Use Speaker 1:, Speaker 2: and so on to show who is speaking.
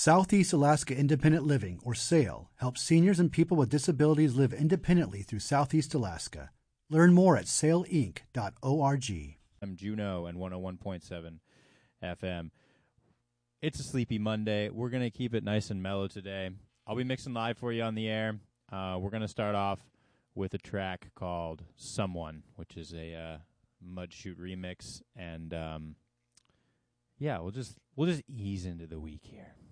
Speaker 1: Southeast Alaska Independent Living, or SAIL, helps seniors and people with disabilities live independently through Southeast Alaska. Learn more at sailinc.org.
Speaker 2: I'm Juneau and 101.7 FM. It's a sleepy Monday. We're going to keep it nice and mellow today. I'll be mixing live for you on the air. We're going to start off with a track called Someone, which is a Mudshoot remix. And, we'll just ease into the week here.